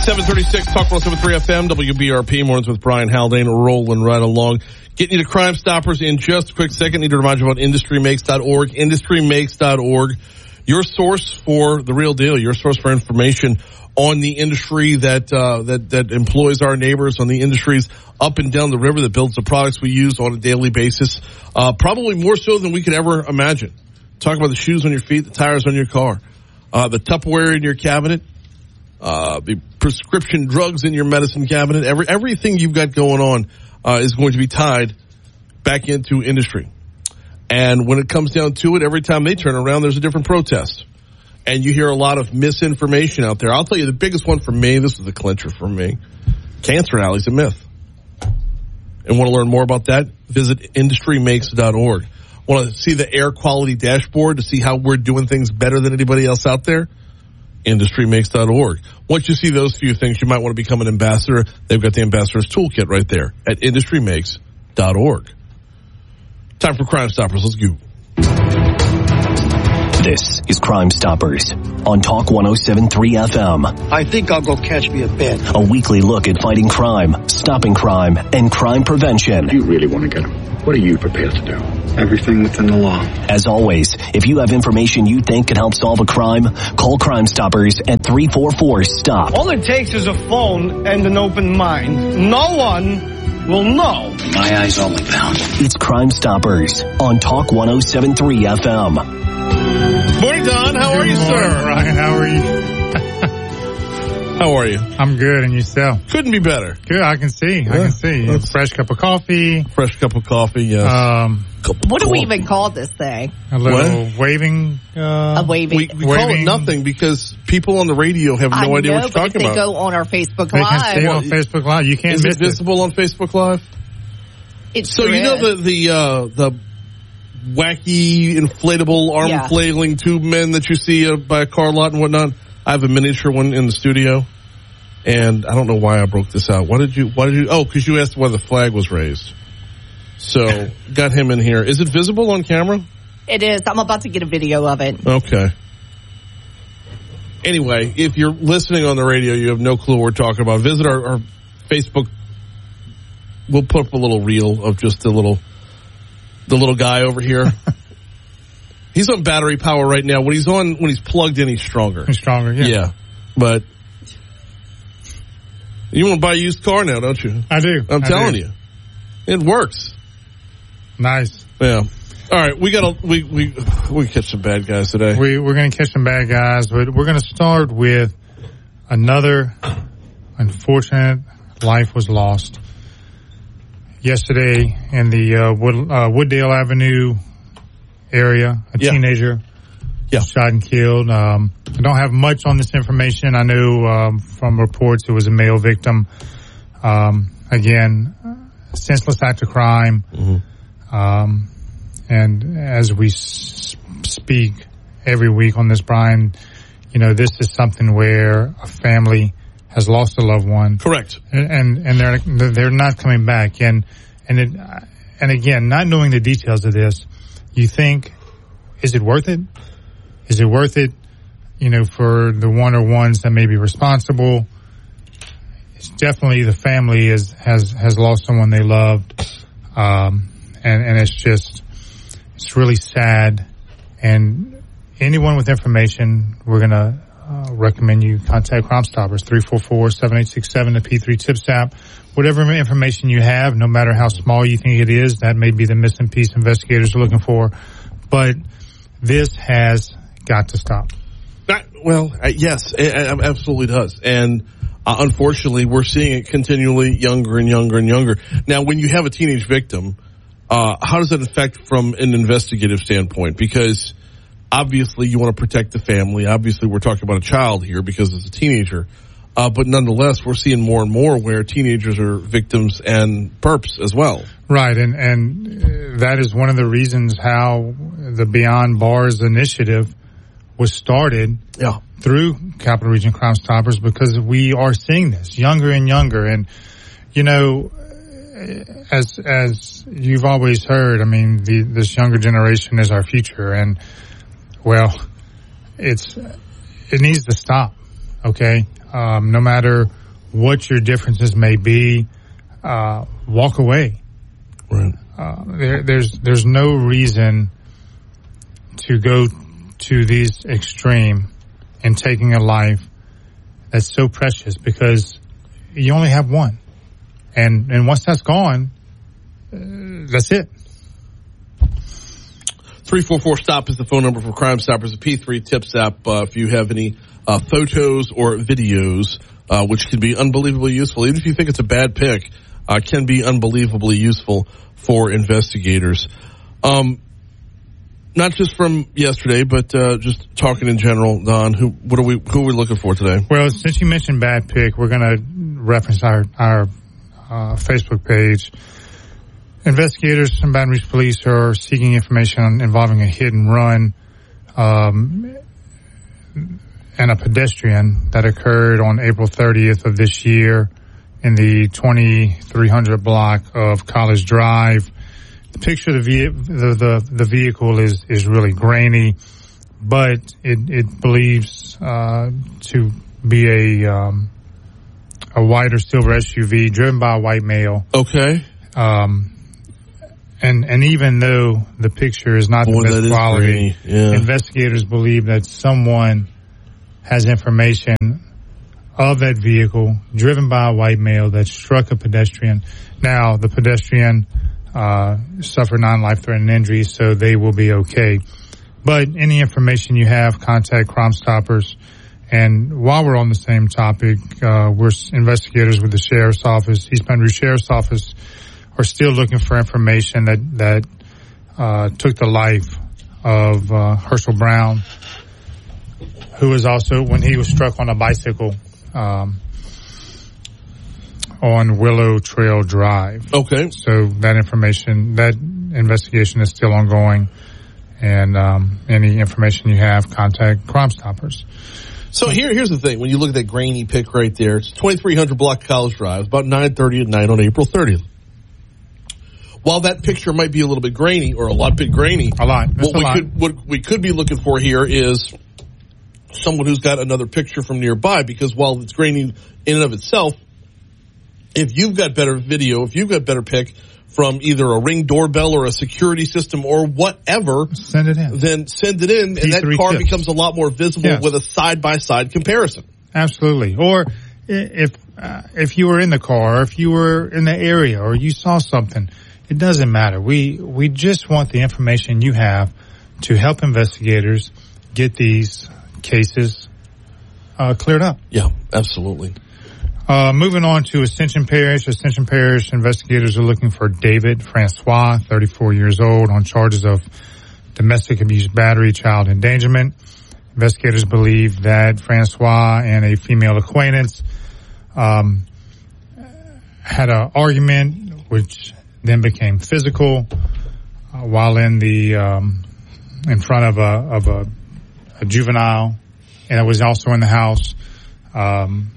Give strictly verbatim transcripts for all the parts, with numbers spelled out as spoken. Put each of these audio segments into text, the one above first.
seven thirty-six, Talk one oh seven point three F M, W B R P, mornings with Brian Haldane, rolling right along. Getting you to Crime Stoppers in just a quick second. Need to remind you about industry makes dot org, industry makes dot org. Your source for the real deal, your source for information on the industry that, uh, that, that employs our neighbors, on the industries up and down the river that builds the products we use on a daily basis. Uh, probably more so than we could ever imagine. Talk about the shoes on your feet, the tires on your car, uh, the Tupperware in your cabinet, uh, the prescription drugs in your medicine cabinet. Every, everything you've got going on, uh, is going to be tied back into industry. And when it comes down to it, every time they turn around, there's a different protest. And you hear a lot of misinformation out there. I'll tell you the biggest one for me, this is the clincher for me. Cancer Alley's a myth. And want to learn more about that? Visit industry makes dot org. Want to see the air quality dashboard to see how we're doing things better than anybody else out there? industry makes dot org. Once you see those few things, you might want to become an ambassador. They've got the ambassador's toolkit right there at industry makes dot org. Time for Crime Stoppers. Let's go. This is Crime Stoppers on Talk one oh seven point three F M. I think I'll go catch me a bed. A weekly look at fighting crime, stopping crime, and crime prevention. You really want to get him? What are you prepared to do? Everything within the law. As always, if you have information you think could help solve a crime, call Crime Stoppers at three four four, STOP. All it takes is a phone and an open mind. No one will know. My eyes only found. It's Crime Stoppers on Talk one oh seven point three F M. Morning, Don. How are you, Good morning, sir? Ryan, how are you? How are you? I'm good, and yourself? Couldn't be better. Good, I can see. Yeah, I can see. that's- A fresh cup of coffee. Fresh cup of coffee, yes. Um, What do we even call this thing? a little What? waving. Uh, A waving. we we call it Waving. nothing because people on the radio have no I idea know, what you're but talking if they about. go on our Facebook they can see Live, on Facebook Live. You can't Is miss it visible on Facebook Live? it's So you know the the uh, the wacky inflatable arm Yeah. flailing tube men that you see uh, by a car lot and whatnot. I have a miniature one in the studio, and I don't know why I broke this out. Why did you? Why did you? Oh, because you asked why the flag was raised. So got him in here. Is it visible on camera? It is. I'm about to get a video of it. Okay. Anyway, if you're listening on the radio, you have no clue what we're talking about. Visit our, our Facebook. We'll put up a little reel of just the little, the little guy over here. He's on battery power right now. When he's on, when he's plugged in, he's stronger. He's stronger, yeah. Yeah, but you want to buy a used car now, don't you? I do. I'm I telling do. you, it works. Nice. Yeah. All right, we got to we we we catch some bad guys today. We, we're going to catch some bad guys, but we're going to start with another unfortunate life was lost yesterday in the uh, Wood, uh, Wooddale Avenue area. A Yeah. teenager Yeah. shot and killed. Um, I don't have much on this information. I know um, from reports it was a male victim. Um, again, senseless act of crime. Mm-hmm. Um, and as we s- speak every week on this, Brian, you know, this is something where a family has lost a loved one. Correct. And, and they're, they're not coming back. And, and it, and again, not knowing the details of this, you think, is it worth it? Is it worth it, you know, for the one or ones that may be responsible? It's definitely the family is, has, has lost someone they loved. Um, and, and it's just, it's really sad. And anyone with information, we're going to uh, recommend you contact Crime Stoppers, three four four, seven eight six seven, the P three Tips app. Whatever information you have, no matter how small you think it is, that may be the missing piece investigators are looking for. But this has got to stop. That, well, uh, yes, it, it absolutely does. And uh, unfortunately, we're seeing it continually younger and younger and younger. Now, when you have a teenage victim, uh, how does that affect from an investigative standpoint? Because obviously you want to protect the family. Obviously, we're talking about a child here because it's a teenager. Uh, but nonetheless, we're seeing more and more where teenagers are victims and perps as well. Right, and and that is one of the reasons how the Beyond Bars initiative was started Yeah. through Capital Region Crime Stoppers, because we are seeing this younger and younger. And, you know, as as you've always heard, I mean, the, this younger generation is our future. And, well, it's it needs to stop, okay? Um, no matter what your differences may be, uh, walk away. Right. Uh, there, there's there's no reason to go to these extreme in taking a life that's so precious, because you only have one, and and once that's gone, uh, that's it. three four four stop is the phone number for Crime Stoppers. The P three Tips app, uh, if you have any uh, photos or videos, uh, which can be unbelievably useful. Even if you think it's a bad pick, uh, can be unbelievably useful for investigators. Um, not just from yesterday, but uh, just talking in general, Don, who what are we who are we looking for today? Well, since you mentioned bad pick, we're going to reference our, our uh, Facebook page. Investigators from Baton Rouge Police are seeking information involving a hit and run um, and a pedestrian that occurred on April thirtieth of this year in the twenty-three hundred block of College Drive. The picture of the ve- the, the, the vehicle is, is really grainy, but it, it believes uh, to be a um, a white or silver S U V driven by a white male. Okay. Um, and and even though the picture is not Boy, the best quality, yeah. investigators believe that someone has information of that vehicle driven by a white male that struck a pedestrian. Now, the pedestrian uh, suffered non-life-threatening injuries, so they will be okay. But any information you have, contact Crime Stoppers. And while we're on the same topic, uh, we're investigators with the Sheriff's Office, East Baton Rouge Sheriff's Office, are still looking for information that, that uh, took the life of uh, Herschel Brown, who was also, when he was struck on a bicycle, um, on Willow Trail Drive. Okay. So that information, that investigation is still ongoing. And um, any information you have, contact Crime Stoppers. So here, here's the thing. When you look at that grainy pic right there, it's twenty-three hundred block College Drive, about nine thirty at night on April thirtieth. While that picture might be a little bit grainy, or a lot bit grainy, a lot. That's what a we lot. could what we could be looking for here is someone who's got another picture from nearby, because while it's grainy in and of itself, if you've got better video, if you've got better pic from either a Ring doorbell or a security system or whatever, send it in. Then send it in, and that car tips. becomes a lot more visible Yes. with a side-by-side comparison. Absolutely. Or if uh, if you were in the car, or if you were in the area, or you saw something, it doesn't matter. We we just want the information you have to help investigators get these cases uh, cleared up. Yeah, absolutely. Uh, moving on to Ascension Parish. Ascension Parish investigators are looking for David Francois, thirty-four years old, on charges of domestic abuse, battery, child endangerment. Investigators believe that Francois and a female acquaintance um, had an argument, which then became physical uh, while in the um, in front of a of a, a juvenile, and it was also in the house. Um,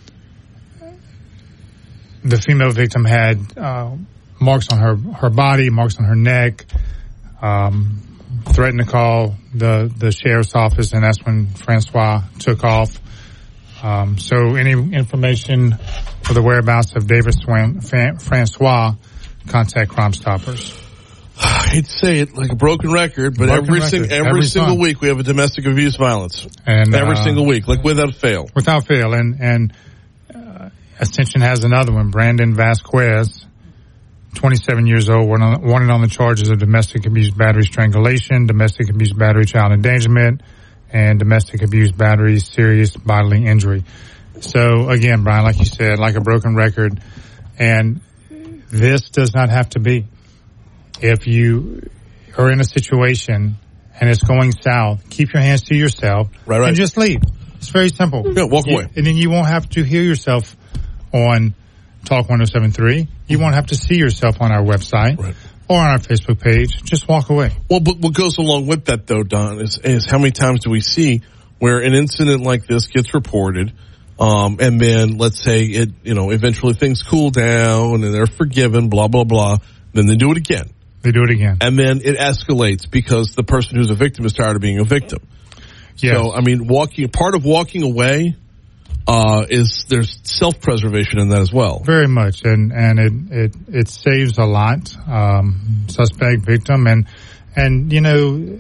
The female victim had uh, marks on her, her body, marks on her neck, um, threatened to call the, the sheriff's office, and that's when Francois took off. Um, so any information for the whereabouts of David Swan, Fan, Francois, contact Crime Stoppers. I hate to say it like a broken record, but Broken every, record. sing, every, Every single time. week we have a domestic abuse violence. And every uh, single week, like without fail. Without fail. And, and uh, Ascension has another one, Brandon Vasquez, twenty-seven years old, wanted on the charges of domestic abuse, battery, strangulation, domestic abuse, battery, child endangerment, and domestic abuse, battery, serious bodily injury. So again, Brian, like you said, like a broken record, and this does not have to be. If you are in a situation and it's going south, keep your hands to yourself right, right. and just leave. It's very simple. Yeah, walk you, away. And then you won't have to hear yourself on Talk one oh seven point three. You won't have to see yourself on our website right. or on our Facebook page. Just walk away. Well, but what goes along with that, though, Don, is, is how many times do we see where an incident like this gets reported, um, and then let's say it, you know, eventually things cool down and they're forgiven, blah, blah, blah. Then they do it again. They do it again. And then it escalates because the person who's a victim is tired of being a victim. Yes. So, I mean, walking, part of walking away uh, is there's self-preservation in that as well. Very much, and and it it, it saves a lot. Um, suspect, victim, and and you know,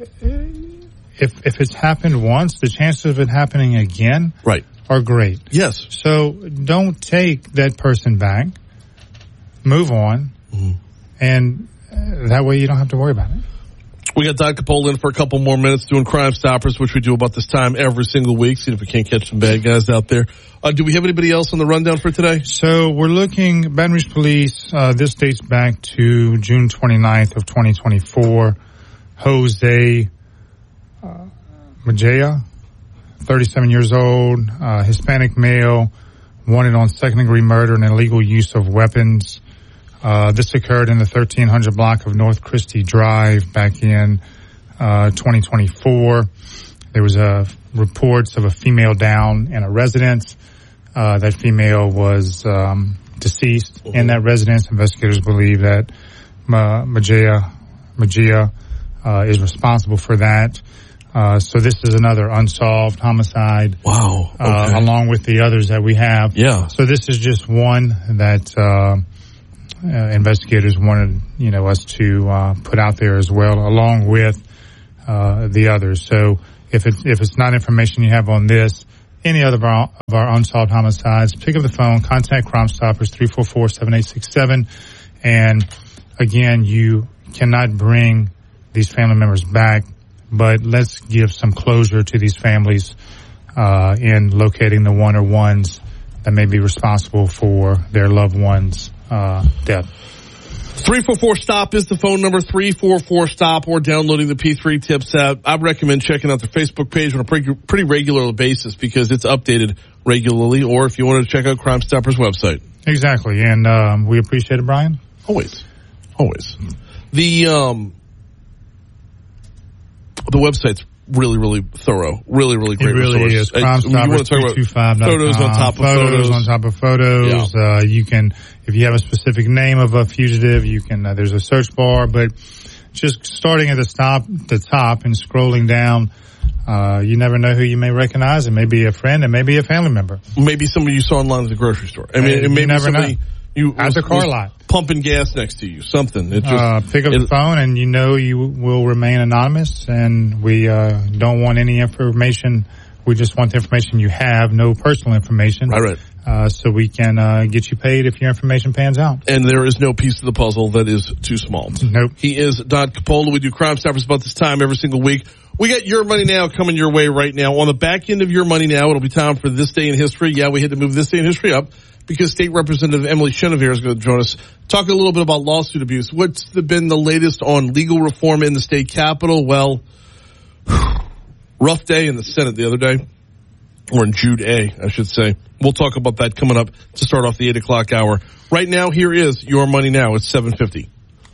if if it's happened once, the chances of it happening again, right, are great. Yes. So don't take that person back. Move on, mm-hmm. and that way you don't have to worry about it. We got Don Capola in for a couple more minutes doing Crime Stoppers, which we do about this time every single week, see if we can't catch some bad guys out there. Uh, do we have anybody else on the rundown for today? So we're looking, Baton Rouge Police, uh, this dates back to June twenty-ninth of twenty twenty-four. Jose uh, Majea, thirty-seven years old, uh, Hispanic male, wanted on second-degree murder and illegal use of weapons. Uh, this occurred in the thirteen hundred block of North Christie Drive back in, uh, twenty twenty-four. There was, uh, reports of a female down in a residence. Uh, that female was, um, deceased mm-hmm. in that residence. Investigators believe that, uh, Majea, Majea, uh, is responsible for that. Uh, so this is another unsolved homicide. Wow. Okay. Uh, along with the others that we have. Yeah. So this is just one that, uh, Uh, investigators wanted, you know, us to uh, put out there as well, along with uh, the others. So if it's if it's not information you have on this, any other of our, of our unsolved homicides, pick up the phone, contact Crime Stoppers three four four, seven eight six seven, and again, you cannot bring these family members back, but let's give some closure to these families uh, in locating the one or ones that may be responsible for their loved ones. Uh, death. three four four stop is the phone number, three four four stop, or downloading the P three Tips app. I recommend checking out their Facebook page on a pretty, pretty regular basis because it's updated regularly, or if you want to check out Crime Stoppers' website. Exactly, and um, we appreciate it, Brian. Always. Always. The, um, the website's really, really thorough. Really, really great It really resource. is. Crime Stoppers three two five dot com. Photos on top of photos. photos. on top of photos. Yeah. Uh, you can, if you have a specific name of a fugitive, you can, uh, there's a search bar, but just starting at the top, the top and scrolling down, uh, you never know who you may recognize. It may be a friend, it may be a family member. Maybe somebody you saw online at the grocery store. I mean, Uh, it may you be never somebody know. you At was, the car was lot. pumping gas next to you. Something. It just, uh, pick up it, the phone and you know you will remain anonymous, and we, uh, don't want any information. We just want the information you have, no personal information. Right, right. Uh, so we can, uh, get you paid if your information pans out. And there is no piece of the puzzle that is too small. Nope. He is Don Capola. We do Crime Stoppers about this time every single week. We got Your Money Now coming your way right now. On the back end of Your Money Now, it'll be time for This Day in History. Yeah, we had to move This Day in History up because State Representative Emily Chenevert is going to join us. Talk a little bit about lawsuit abuse. What's the, been the latest on legal reform in the state capitol? Well, rough day in the Senate the other day. Or in Jude A, I should say. We'll talk about that coming up to start off the eight o'clock hour. Right now, here is Your Money Now. It's seven fifty.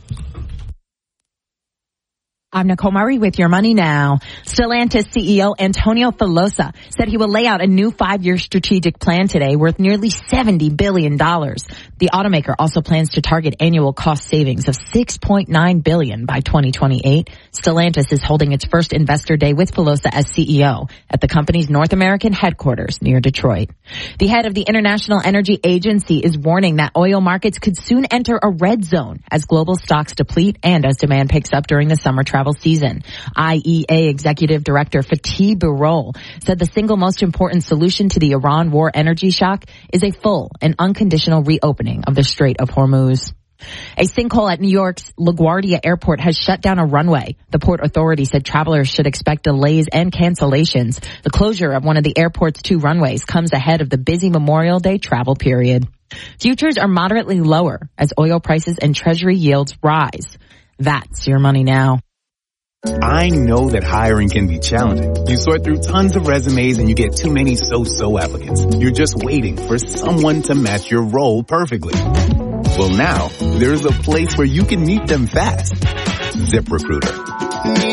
I'm Nicole Murray with Your Money Now. Stellantis C E O Antonio Filosa said he will lay out a new five-year strategic plan today worth nearly seventy billion dollars. The automaker also plans to target annual cost savings of six point nine billion dollars by twenty twenty-eight. Stellantis is holding its first investor day with Filosa as C E O at the company's North American headquarters near Detroit. The head of the International Energy Agency is warning that oil markets could soon enter a red zone as global stocks deplete and as demand picks up during the summer travel season. I E A Executive Director Fatih Birol said the single most important solution to the Iran war energy shock is a full and unconditional reopening of the Strait of Hormuz. A sinkhole at New York's LaGuardia Airport has shut down a runway. The Port Authority said travelers should expect delays and cancellations. The closure of one of the airport's two runways comes ahead of the busy Memorial Day travel period. Futures are moderately lower as oil prices and Treasury yields rise. That's Your Money Now. I know that hiring can be challenging. You sort through tons of resumes and you get too many so-so applicants. You're just waiting for someone to match your role perfectly. Well, now there's a place where you can meet them fast. ZipRecruiter.